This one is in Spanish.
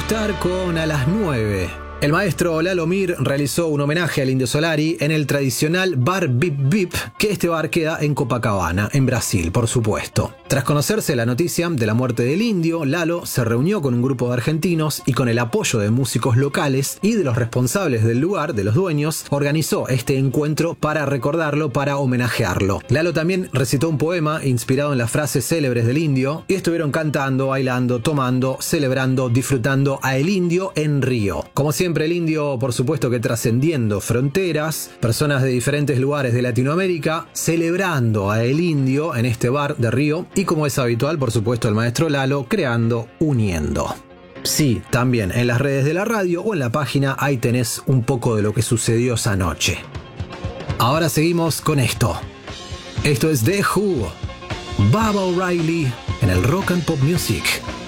gustar con A las 9. El maestro Lalo Mir realizó un homenaje al Indio Solari en el tradicional bar Bip Bip, que este bar queda en Copacabana, en Brasil, por supuesto. Tras conocerse la noticia de la muerte del Indio, Lalo se reunió con un grupo de argentinos y con el apoyo de músicos locales y de los responsables del lugar, de los dueños, organizó este encuentro para recordarlo, para homenajearlo. Lalo también recitó un poema inspirado en las frases célebres del Indio y estuvieron cantando, bailando, tomando, celebrando, disfrutando a el Indio en Río. Como siempre, el Indio, por supuesto que trascendiendo fronteras, personas de diferentes lugares de Latinoamérica, celebrando a el Indio en este bar de Río y, como es habitual, por supuesto, el maestro Lalo creando, uniendo. Sí, también en las redes de la radio o en la página ahí tenés un poco de lo que sucedió esa noche. Ahora seguimos con esto. Esto es The Who, Baba O'Riley en el Rock and Pop Music.